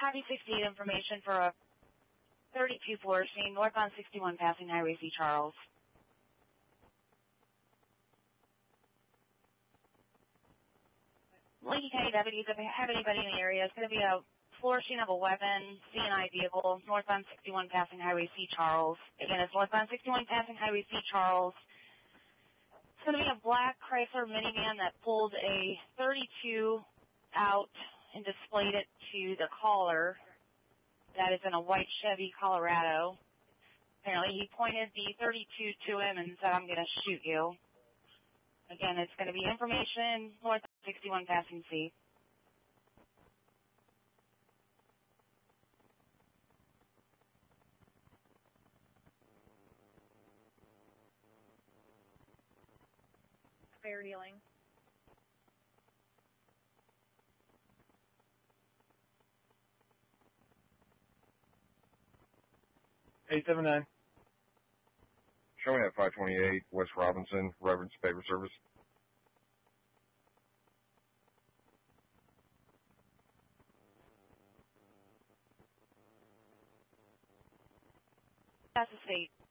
Copy 68 information for a 32 flourishing, northbound 61 passing Highway C. Charles. Lincoln County deputies, if they have anybody in the area, it's going to be a flourishing of a weapon, C&I vehicle, northbound 61 passing Highway C. Charles. Again, it's northbound 61 passing Highway C. Charles. It's going to be a black Chrysler minivan that pulled a 32 out and displayed it to the caller. That is in a white Chevy Colorado. Apparently he pointed the 32 to him and said, "I'm going to shoot you." Again, it's going to be information, north 61 passing C. Fair dealing. $879. Show me at 528 West Robinson, Reverend's Paper Service. That's the state.